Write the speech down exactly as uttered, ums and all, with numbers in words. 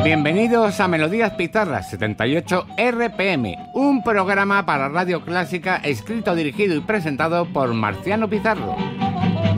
Bienvenidos a Melodías Pizarras setenta y ocho R P M, un programa para radio clásica escrito, dirigido y presentado por Marciano Pizarro.